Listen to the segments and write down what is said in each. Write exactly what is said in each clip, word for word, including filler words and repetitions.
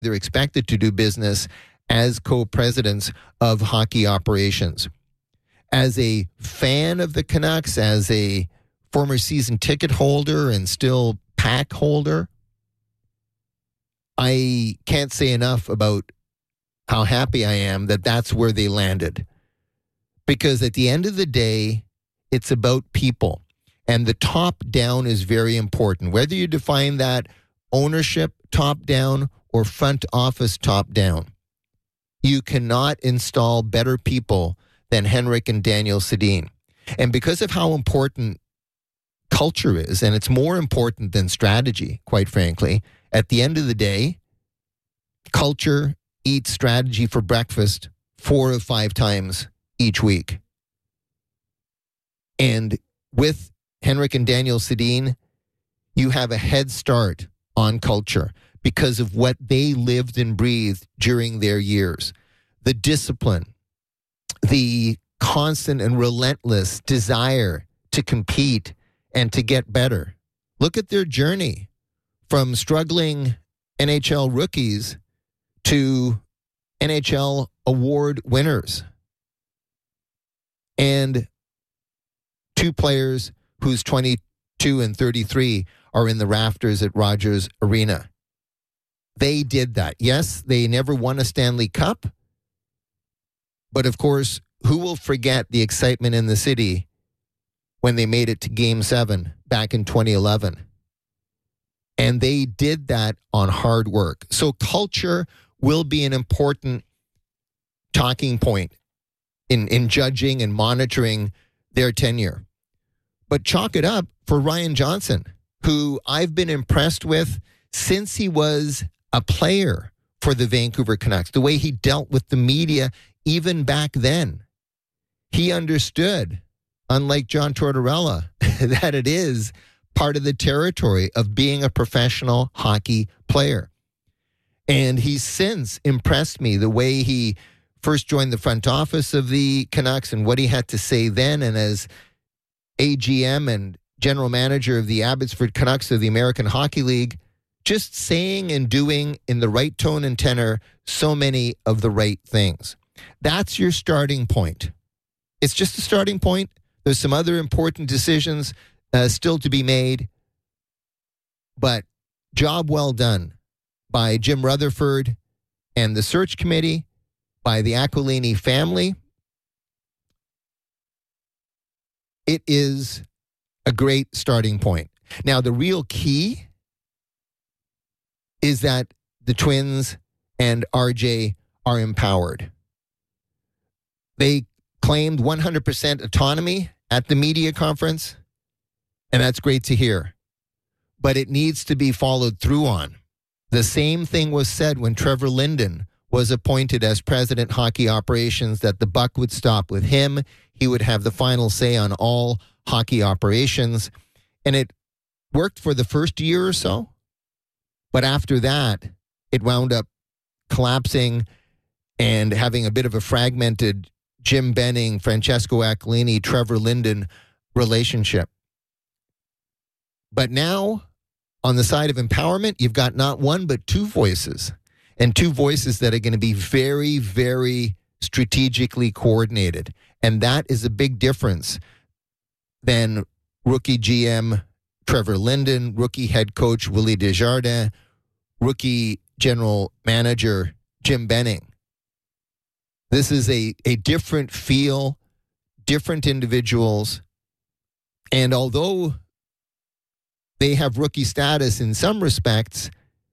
They're expected to do business as co-presidents of hockey operations. As a fan of the Canucks, as a former season ticket holder and still pack holder, I can't say enough about how happy I am that that's where they landed. Because at the end of the day, it's about people. And the top-down is very important. Whether you define that ownership top-down or front office top-down, you cannot install better people than Henrik and Daniel Sedin. And because of how important culture is, and it's more important than strategy, quite frankly, at the end of the day, culture eats strategy for breakfast four or five times each week. And with Henrik and Daniel Sedin, you have a head start on culture because of what they lived and breathed during their years. The discipline, the constant and relentless desire to compete and to get better. Look at their journey from struggling N H L rookies to N H L award winners. And two players who's twenty-two and thirty-three are in the rafters at Rogers Arena. They did that. Yes, they never won a Stanley Cup. But of course, who will forget the excitement in the city when they made it to Game seven back in twenty eleven? And they did that on hard work. So culture will be an important talking point in, in judging and monitoring their tenure. But chalk it up for Ryan Johnson, who I've been impressed with since he was a player for the Vancouver Canucks, the way he dealt with the media even back then. He understood, unlike John Tortorella, that it is part of the territory of being a professional hockey player. And he's since impressed me the way he first joined the front office of the Canucks and what he had to say then, and as A G M and general manager of the Abbotsford Canucks of the American Hockey League, just saying and doing in the right tone and tenor so many of the right things. That's your starting point. It's just a starting point. There's some other important decisions uh, still to be made, but job well done by Jim Rutherford and the search committee, by the Aquilini family. It is a great starting point. Now, the real key is that the Twins and R J are empowered. They claimed one hundred percent autonomy at the media conference, and that's great to hear. But it needs to be followed through on. The same thing was said when Trevor Linden was appointed as president hockey operations, that the buck would stop with him. He would have the final say on all hockey operations. And it worked for the first year or so. But after that, it wound up collapsing and having a bit of a fragmented Jim Benning, Francesco Aquilini, Trevor Linden relationship. But now, on the side of empowerment, you've got not one, but two voices. And two voices that are going to be very, very strategically coordinated. And that is a big difference than rookie G M Trevor Linden, rookie head coach Willie Desjardins, rookie general manager Jim Benning. This is a, a different feel, different individuals. And although they have rookie status in some respects,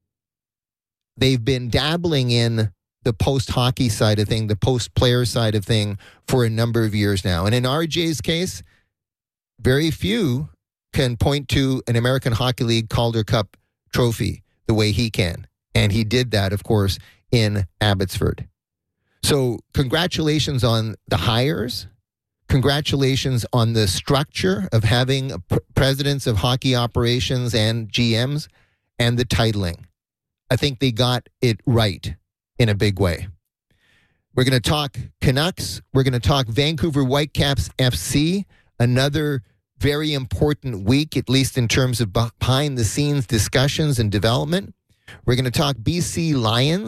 they've been dabbling in the post-hockey side of thing, the post-player side of thing for a number of years now. And in R J's case, very few can point to an American Hockey League Calder Cup trophy the way he can. And he did that, of course, in Abbotsford. So congratulations on the hires. Congratulations on the structure of having presidents of hockey operations and G Ms and the titling. I think they got it right in a big way. We're going to talk Canucks. We're going to talk Vancouver Whitecaps F C, another very important week, at least in terms of behind-the-scenes discussions and development. We're going to talk B C Lions.